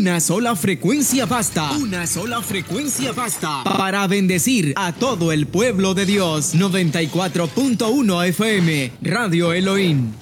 Una sola frecuencia basta. Una sola frecuencia basta. Para bendecir a todo el pueblo de Dios. 94.1 FM. Radio Elohim.